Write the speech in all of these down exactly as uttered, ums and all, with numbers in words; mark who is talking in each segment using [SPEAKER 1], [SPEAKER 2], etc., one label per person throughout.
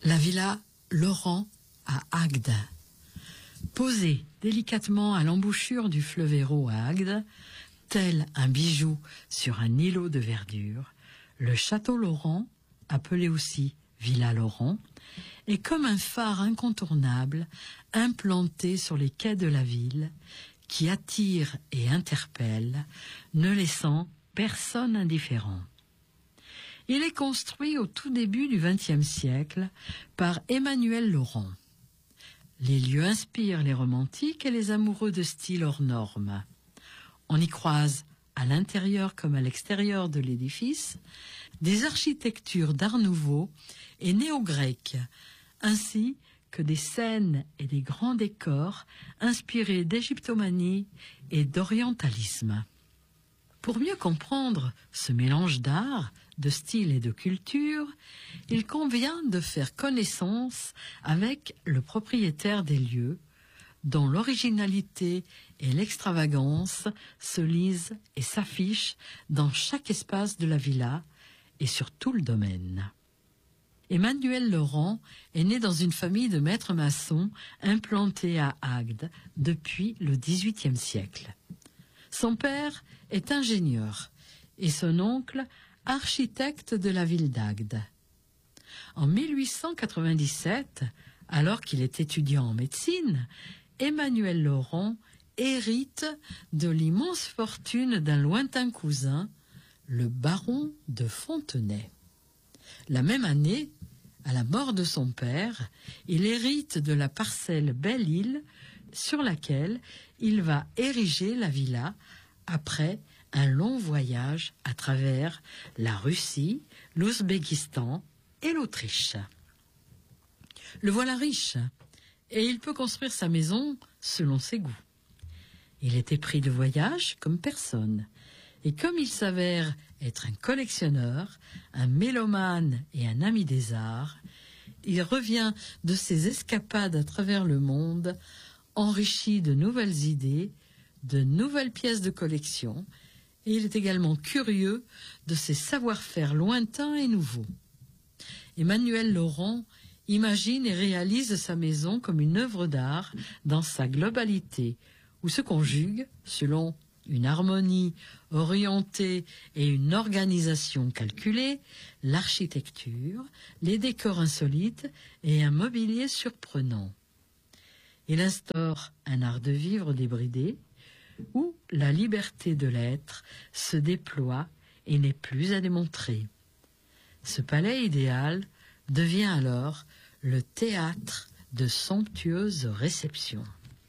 [SPEAKER 1] La villa Laurent à Agde. Posée délicatement à l'embouchure du fleuve Hérault à Agde, tel un bijou sur un îlot de verdure, le château Laurent, appelé aussi Villa Laurent, est comme un phare incontournable implanté sur les quais de la ville qui attire et interpelle, ne laissant personne indifférent. Il est construit au tout début du vingtième siècle par Emmanuel Laurent. Les lieux inspirent les romantiques et les amoureux de style hors norme. On y croise, à l'intérieur comme à l'extérieur de l'édifice, des architectures d'art nouveau et néo-grec, ainsi que des scènes et des grands décors inspirés d'égyptomanie et d'orientalisme. Pour mieux comprendre ce mélange d'art, de style et de culture, il convient de faire connaissance avec le propriétaire des lieux, dont l'originalité et l'extravagance se lisent et s'affichent dans chaque espace de la villa et sur tout le domaine. Emmanuel Laurent est né dans une famille de maîtres maçons implantés à Agde depuis le dix-huitième siècle. Son père est ingénieur et son oncle architecte de la ville d'Agde. En mille huit cent quatre-vingt-dix-sept, alors qu'il est étudiant en médecine, Emmanuel Laurent hérite de l'immense fortune d'un lointain cousin, le baron de Fontenay. La même année, à la mort de son père, il hérite de la parcelle Belle-Île sur laquelle il va ériger la villa après un long voyage à travers la Russie, l'Ouzbékistan et l'Autriche. Le voilà riche et il peut construire sa maison selon ses goûts. Il est épris de voyage comme personne. Et comme il s'avère être un collectionneur, un mélomane et un ami des arts, il revient de ses escapades à travers le monde, enrichi de nouvelles idées, de nouvelles pièces de collection, et il est également curieux de ses savoir-faire lointains et nouveaux. Emmanuel Laurent imagine et réalise sa maison comme une œuvre d'art dans sa globalité, où se conjuguent, selon une harmonie orientée et une organisation calculée, l'architecture, les décors insolites et un mobilier surprenant. Il instaure un art de vivre débridé, où la liberté de l'être se déploie et n'est plus à démontrer. Ce palais idéal devient alors le théâtre de somptueuses réceptions.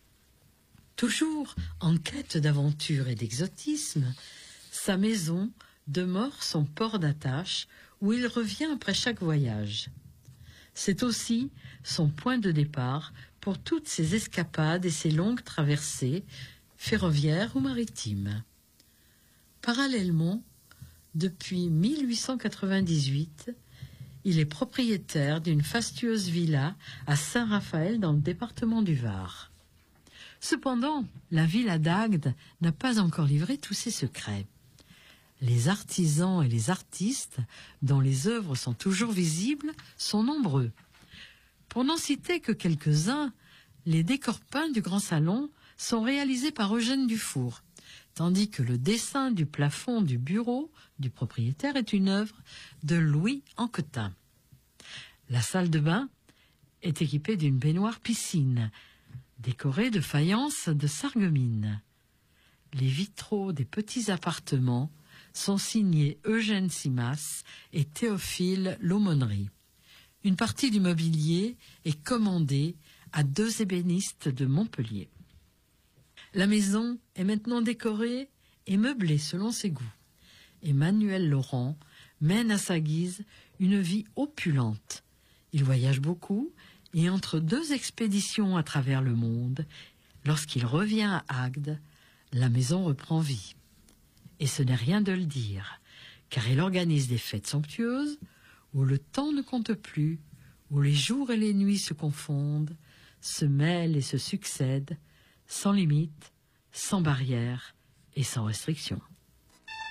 [SPEAKER 1] Toujours en quête d'aventure et d'exotisme, sa maison demeure son port d'attache où il revient après chaque voyage. C'est aussi son point de départ pour toutes ses escapades et ses longues traversées, ferroviaires ou maritimes. Parallèlement, depuis mille huit cent quatre-vingt-dix-huit, il est propriétaire d'une fastueuse villa à Saint-Raphaël dans le département du Var. Cependant, la villa d'Agde n'a pas encore livré tous ses secrets. Les artisans et les artistes, dont les œuvres sont toujours visibles, sont nombreux. Pour n'en citer que quelques-uns, les décors peints du grand salon sont réalisés par Eugène Dufour, tandis que le dessin du plafond du bureau du propriétaire est une œuvre de Louis Anquetin. La salle de bain est équipée d'une baignoire piscine, décorée de faïences de Sarreguemines. Les vitraux des petits appartements sont signés Eugène Simas et Théophile L'Aumônerie. Une partie du mobilier est commandée à deux ébénistes de Montpellier. La maison est maintenant décorée et meublée selon ses goûts. Emmanuel Laurent mène à sa guise une vie opulente. Il voyage beaucoup et entre deux expéditions à travers le monde, lorsqu'il revient à Agde, la maison reprend vie. Et ce n'est rien de le dire, car il organise des fêtes somptueuses où le temps ne compte plus, où les jours et les nuits se confondent, se mêlent et se succèdent, sans limite, sans barrière et sans restriction.